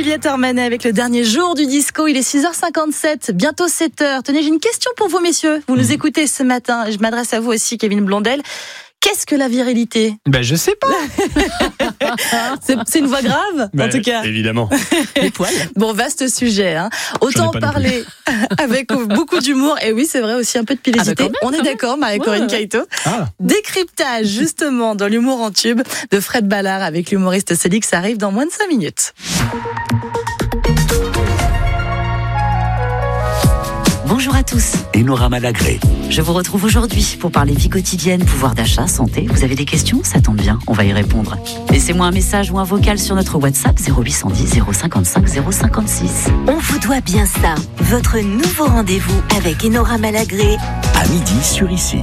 Juliette Armanet avec le dernier jour du disco. Il est 6h57, bientôt 7h. Tenez, j'ai une question pour vous, messieurs. Vous nous écoutez ce matin. Je m'adresse à vous aussi, Kevin Blondel. Qu'est-ce que la virilité ? Je sais pas. C'est une voix grave, en tout cas. Évidemment. Les poils. Bon, vaste sujet. Autant parler avec beaucoup d'humour. Et oui, c'est vrai aussi un peu de pilosité. On est d'accord, Marie-Corinne Caïto. Décryptage, justement, dans l'humour en tube de Fred Ballard avec l'humoriste Cédric. Ça arrive dans moins de 5 minutes. Bonjour à tous. Enora Malagré. Je vous retrouve aujourd'hui pour parler vie quotidienne, pouvoir d'achat, santé. Vous avez des questions ? Ça tombe bien, on va y répondre. Laissez-moi un message ou un vocal sur notre WhatsApp 0810 055 056. On vous doit bien ça. Votre nouveau rendez-vous avec Enora Malagré. À midi sur Ici.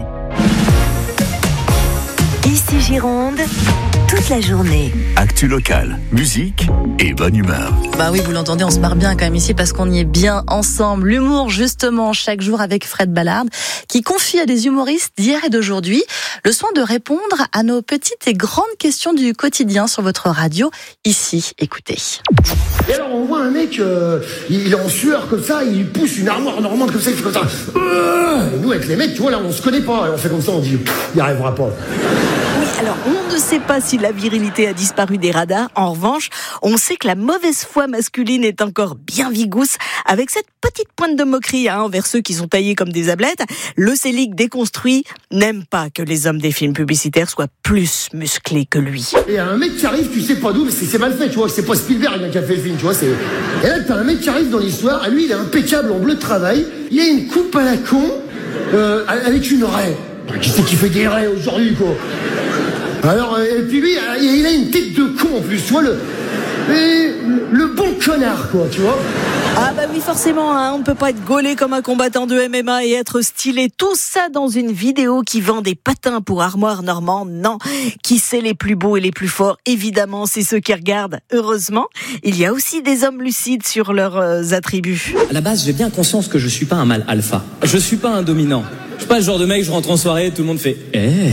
Ici Gironde, toute la journée. Actu locale, musique et bonne humeur. Bah oui, vous l'entendez, on se marre bien quand même ici parce qu'on y est bien ensemble. L'humour, justement, chaque jour avec Fred Ballard, qui confie à des humoristes d'hier et d'aujourd'hui le soin de répondre à nos petites et grandes questions du quotidien sur votre radio. Ici, écoutez. Et alors on voit un mec, il est en sueur comme ça, il pousse une armoire normande comme ça, il fait comme ça. Et nous avec les mecs, tu vois là, on se connaît pas, et on fait comme ça, on dit, il arrivera pas. Oui, alors on ne sait pas si la virilité a disparu des radars. En revanche, on sait que la mauvaise foi masculine est encore bien vigousse, avec cette petite pointe de moquerie envers ceux qui sont taillés comme des ablettes. Le Célic déconstruit n'aime pas que les hommes des films publicitaires soient plus musclés que lui. Et un mec qui arrive, tu sais pas d'où, mais c'est mal fait, tu vois, c'est pas Spielberg qui a fait le film, tu vois, c'est... Et là, t'as un mec qui arrive dans l'histoire, lui, il est impeccable en bleu de travail, il a une coupe à la con, avec une raie. Qui c'est qui fait des raies aujourd'hui, quoi? Alors, et puis lui, il a une tête de con en plus, tu vois, le bon connard, quoi, tu vois. Ah bah oui, forcément, on ne peut pas être gaulé comme un combattant de MMA et être stylé. Tout ça dans une vidéo qui vend des patins pour armoire normande. Non, qui c'est les plus beaux et les plus forts? Évidemment, c'est ceux qui regardent. Heureusement, il y a aussi des hommes lucides sur leurs attributs. À la base, j'ai bien conscience que je suis pas un mâle alpha. Je suis pas un dominant. Je suis pas le genre de mec, je rentre en soirée, tout le monde fait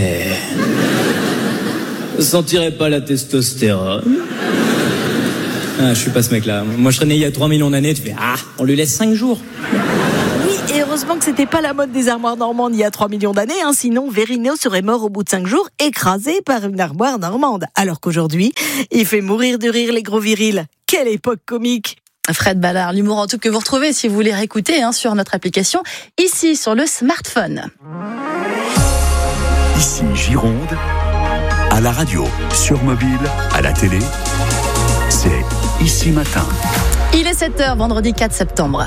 sentirais pas la testostérone? Je suis pas ce mec-là. Moi, je serais né il y a 3 millions d'années, tu fais on lui laisse 5 jours. Oui, et heureusement que c'était pas la mode des armoires normandes il y a 3 millions d'années, sinon Verino serait mort au bout de 5 jours, écrasé par une armoire normande. Alors qu'aujourd'hui, il fait mourir de rire les gros virils. Quelle époque comique! Fred Ballard, l'humour en tube que vous retrouvez si vous voulez réécouter sur notre application, ici sur le smartphone. Ici Gironde, à la radio, sur mobile, à la télé, c'est Ici Matin. Il est 7h, vendredi 4 septembre.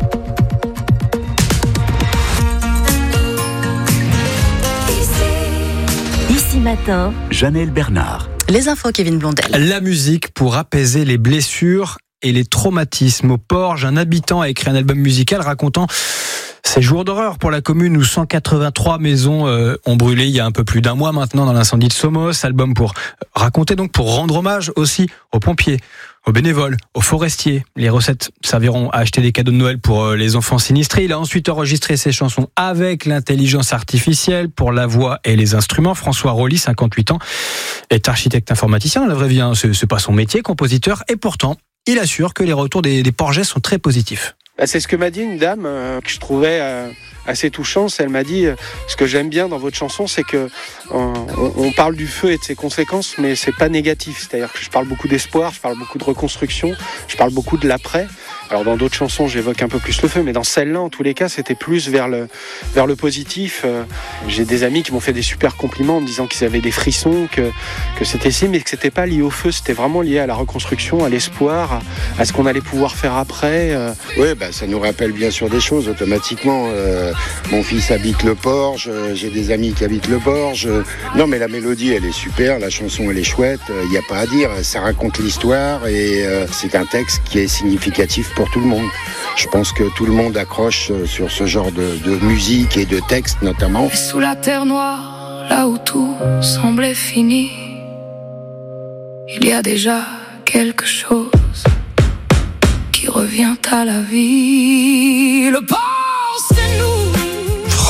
Ici Matin, Janelle Bernard. Les infos, Kevin Blondel. La musique pour apaiser les blessures et les traumatismes. Au Porge, un habitant a écrit un album musical racontant ces jours d'horreur pour la commune où 183 maisons ont brûlé il y a un peu plus d'un mois maintenant dans l'incendie de Somos. Album pour raconter, donc pour rendre hommage aussi aux pompiers, aux bénévoles, aux forestiers. Les recettes serviront à acheter des cadeaux de Noël pour les enfants sinistrés. Il a ensuite enregistré ses chansons avec l'intelligence artificielle pour la voix et les instruments. François Rolly, 58 ans, est architecte informaticien dans la vraie vie. C'est pas son métier, compositeur, et pourtant, il assure que les retours des Porgais sont très positifs. C'est ce que m'a dit une dame que je trouvais assez touchante. Elle m'a dit ce que j'aime bien dans votre chanson, c'est que on parle du feu et de ses conséquences, mais c'est pas négatif. C'est-à-dire que je parle beaucoup d'espoir, je parle beaucoup de reconstruction, je parle beaucoup de l'après. Alors dans d'autres chansons, j'évoque un peu plus le feu, mais dans celle-là, en tous les cas, c'était plus vers le positif. J'ai des amis qui m'ont fait des super compliments en me disant qu'ils avaient des frissons, que c'était si, mais que c'était pas lié au feu, c'était vraiment lié à la reconstruction, à l'espoir, à ce qu'on allait pouvoir faire après. Oui, ça nous rappelle bien sûr des choses automatiquement. Mon fils habite le Porge, j'ai des amis qui habitent le Porge. Non, mais la mélodie, elle est super, la chanson, elle est chouette, il n'y a pas à dire. Ça raconte l'histoire et c'est un texte qui est significatif pour tout le monde. Je pense que tout le monde accroche sur ce genre de musique et de texte notamment. Sous la terre noire, là où tout semblait fini, il y a déjà quelque chose qui revient à la vie. Le port, c'est nous.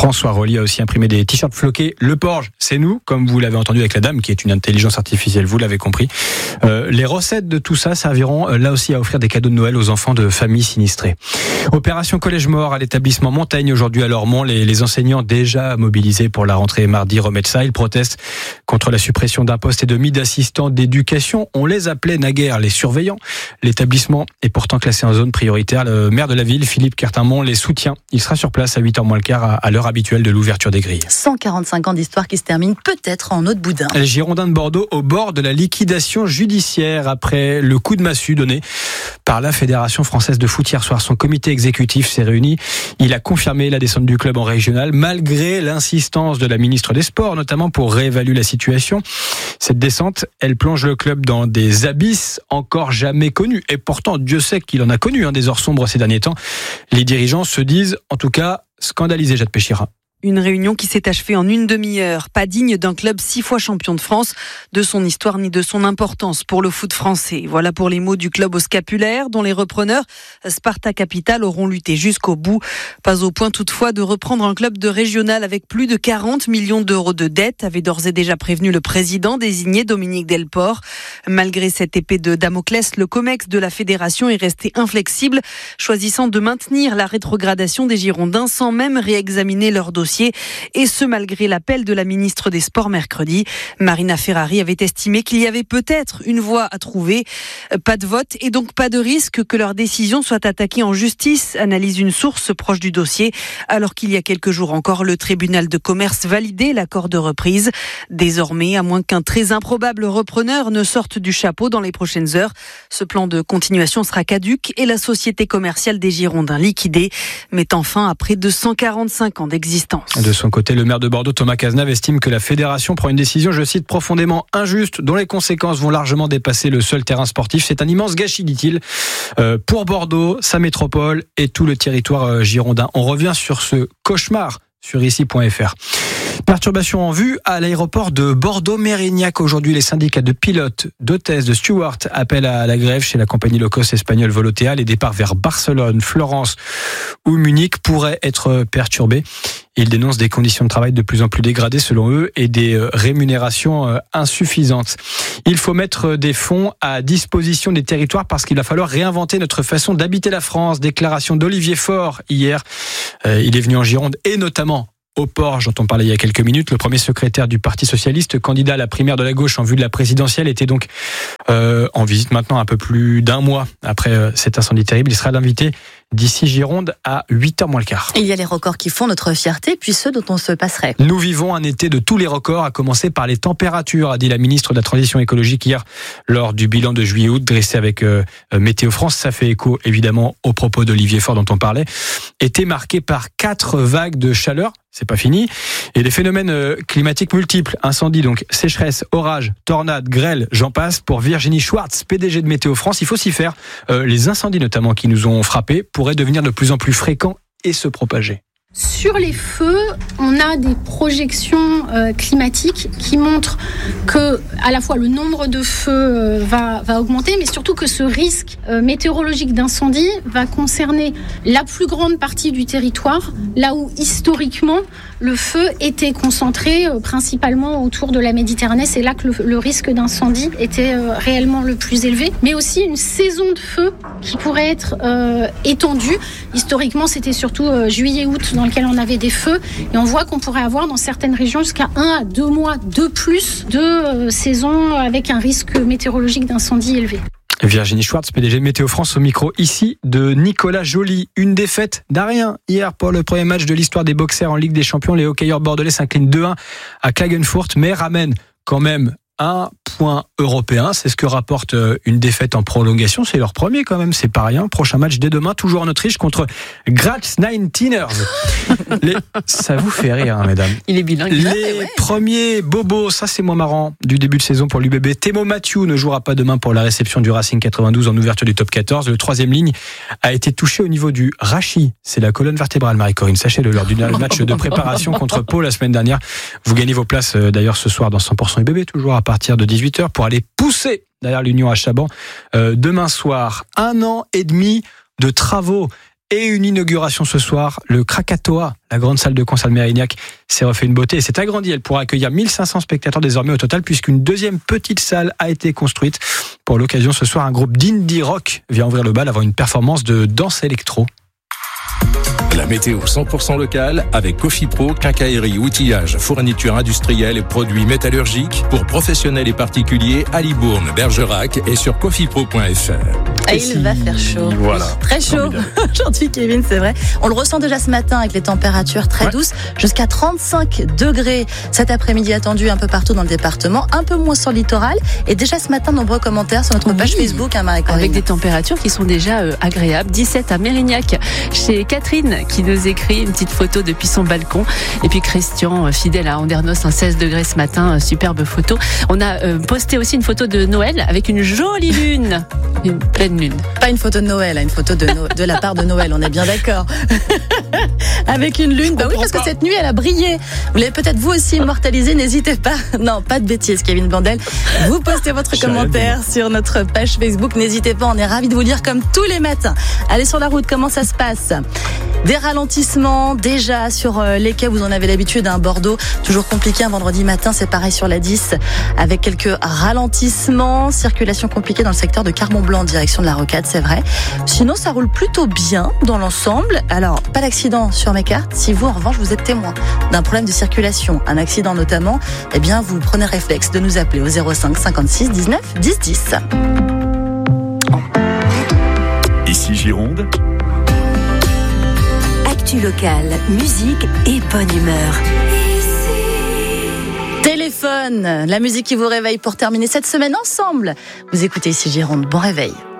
François Rolly a aussi imprimé des t-shirts floqués. Le Porge, c'est nous, comme vous l'avez entendu avec la dame, qui est une intelligence artificielle, vous l'avez compris. Les recettes de tout ça serviront là aussi à offrir des cadeaux de Noël aux enfants de familles sinistrées. Opération Collège Mort à l'établissement Montaigne aujourd'hui à Lormont. Les enseignants déjà mobilisés pour la rentrée mardi remettent ça. Ils protestent contre la suppression d'un poste et demi d'assistants d'éducation. On les appelait naguère les surveillants. L'établissement est pourtant classé en zone prioritaire. Le maire de la ville, Philippe Cartinmont, les soutient. Il sera sur place à 8h moins le quart à l'heure habituelle de l'ouverture des grilles. 145 ans d'histoire qui se termine peut-être en eau de boudin. Les Girondins de Bordeaux au bord de la liquidation judiciaire après le coup de massue donné par la Fédération française de foot hier soir. Son comité exécutif s'est réuni. Il a confirmé la descente du club en régional malgré l'insistance de la ministre des Sports, notamment pour réévaluer la situation. Cette descente, elle plonge le club dans des abysses encore jamais connus. Et pourtant, Dieu sait qu'il en a connu des heures sombres ces derniers temps. Les dirigeants se disent, en tout cas, scandalisés, Jade Péchira. Une réunion qui s'est achevée en une demi-heure, pas digne d'un club 6 fois champion de France, de son histoire ni de son importance pour le foot français. Voilà pour les mots du club au scapulaire, dont les repreneurs, Sparta Capital, auront lutté jusqu'au bout. Pas au point toutefois de reprendre un club de régional avec plus de 40 millions d'euros de dettes, avait d'ores et déjà prévenu le président désigné Dominique Delport. Malgré cette épée de Damoclès, le COMEX de la fédération est resté inflexible, choisissant de maintenir la rétrogradation des Girondins sans même réexaminer leur dossier. Et ce, malgré l'appel de la ministre des Sports mercredi. Marina Ferrari avait estimé qu'il y avait peut-être une voie à trouver. Pas de vote et donc pas de risque que leur décision soit attaquée en justice, analyse une source proche du dossier, alors qu'il y a quelques jours encore, le tribunal de commerce validait l'accord de reprise. Désormais, à moins qu'un très improbable repreneur ne sorte du chapeau dans les prochaines heures, ce plan de continuation sera caduc et la société commerciale des Girondins liquidée, mettant fin à près de 145 ans d'existence. De son côté, le maire de Bordeaux, Thomas Cazenave, estime que la fédération prend une décision, je cite, profondément injuste, dont les conséquences vont largement dépasser le seul terrain sportif. C'est un immense gâchis, dit-il, pour Bordeaux, sa métropole et tout le territoire girondin. On revient sur ce cauchemar sur ici.fr. Perturbation en vue à l'aéroport de Bordeaux-Mérignac. Aujourd'hui, les syndicats de pilotes, d'hôtesses, de stewards appellent à la grève chez la compagnie low-cost espagnole Volotea. Les départs vers Barcelone, Florence ou Munich pourraient être perturbés. Ils dénoncent des conditions de travail de plus en plus dégradées selon eux et des rémunérations insuffisantes. Il faut mettre des fonds à disposition des territoires parce qu'il va falloir réinventer notre façon d'habiter la France. Déclaration d'Olivier Faure hier. Il est venu en Gironde et notamment au Porge, dont on parlait il y a quelques minutes. Le premier secrétaire du Parti Socialiste, candidat à la primaire de la gauche en vue de la présidentielle, était donc en visite maintenant un peu plus d'un mois après cet incendie terrible. Il sera l'invité d'ici Gironde à 8h moins le quart. Il y a les records qui font notre fierté, puis ceux dont on se passerait. Nous vivons un été de tous les records, à commencer par les températures, a dit la ministre de la Transition écologique hier lors du bilan de juillet-août dressé avec Météo France. Ça fait écho évidemment aux propos d'Olivier Faure dont on parlait. Été marqué par 4 vagues de chaleur. C'est pas fini. Et des phénomènes climatiques multiples. Incendies, donc sécheresse, orage, tornade, grêle, j'en passe. Pour Virginie Schwartz, PDG de Météo France, il faut s'y faire. Les incendies notamment qui nous ont frappés pourraient devenir de plus en plus fréquents et se propager. Sur les feux, on a des projections climatiques qui montrent que à la fois le nombre de feux va augmenter, mais surtout que ce risque météorologique d'incendie va concerner la plus grande partie du territoire, là où historiquement le feu était concentré principalement autour de la Méditerranée. C'est là que le risque d'incendie était réellement le plus élevé, mais aussi une saison de feu qui pourrait être étendue. Historiquement, c'était surtout juillet-août dans lequel on avait des feux, et on voit qu'on pourrait avoir dans certaines régions jusqu'à 1 à 2 mois de plus de saison avec un risque météorologique d'incendie élevé. Virginie Schwartz, PDG de Météo France, au micro ici de Nicolas Joly. Une défaite d'Arien hier pour le premier match de l'histoire des boxers en Ligue des Champions. Les hockeyeurs bordelais s'inclinent 2-1 à Klagenfurt, mais ramènent quand même un point européen. C'est ce que rapporte une défaite en prolongation. C'est leur premier quand même, c'est pas rien. Prochain match dès demain, toujours en Autriche, contre Graz 19ers. Ça vous fait rire, hein, mesdames. Il est bilingue. Les premiers bobos, ça c'est moins marrant, du début de saison pour l'UBB. Thémo Mathieu ne jouera pas demain pour la réception du Racing 92 en ouverture du top 14. Le troisième ligne a été touché au niveau du rachis. C'est la colonne vertébrale, Marie-Corinne. Sachez-le, lors du match de préparation contre Pau la semaine dernière. Vous gagnez vos places d'ailleurs ce soir dans 100% UBB, toujours à partir de 18h, pour aller pousser derrière l'Union à Chaban demain soir. 1 an et demi de travaux et une inauguration ce soir. Le Krakatoa, la grande salle de concert de Mérignac, s'est refait une beauté et s'est agrandie. Elle pourra accueillir 1500 spectateurs désormais au total, puisqu'une deuxième petite salle a été construite. Pour l'occasion, ce soir, un groupe d'indie rock vient ouvrir le bal avant une performance de danse électro. La météo 100% locale avec Cofipro, quincaillerie, outillage, fourniture industrielle et produits métallurgiques pour professionnels et particuliers à Libourne, Bergerac et sur cofipro.fr. Et il va faire chaud. Voilà. Très chaud aujourd'hui, Kevin, c'est vrai. On le ressent déjà ce matin avec les températures très douces, jusqu'à 35 degrés cet après-midi attendu un peu partout dans le département, un peu moins sur le littoral. Et déjà ce matin, nombreux commentaires sur notre page Facebook, Marie-Corinne. Avec des températures qui sont déjà agréables. 17 à Mérignac, chez Catherine qui nous écrit une petite photo depuis son balcon. Et puis Christian, fidèle à Andernos, 16 degrés ce matin, superbe photo. On a posté aussi une photo de Noël avec une jolie lune, une pleine lune. Pas une photo de Noël, une photo de la part de Noël, on est bien d'accord. Avec une lune, oui, parce que cette nuit elle a brillé. Vous l'avez peut-être vous aussi immortalisé, n'hésitez pas. Non, pas de bêtises, Kevin Bandel. Vous postez votre commentaire sur notre page Facebook, n'hésitez pas, on est ravis de vous lire comme tous les matins. Allez sur la route, comment ça se passe ? Des ralentissements déjà sur les quais, vous en avez l'habitude, Bordeaux, toujours compliqué un vendredi matin, c'est pareil sur la 10 avec quelques ralentissements, circulation compliquée dans le secteur de Carbon-Blanc en direction de la Rocade, c'est vrai. Sinon ça roule plutôt bien dans l'ensemble. Alors pas d'accident sur mes cartes, si vous en revanche vous êtes témoin d'un problème de circulation, un accident notamment, eh bien vous prenez réflexe de nous appeler au 05 56 19 10 10. Ici Gironde. Actu locale, musique et bonne humeur. Téléphone, la musique qui vous réveille pour terminer cette semaine ensemble. Vous écoutez Ici Gironde, bon réveil.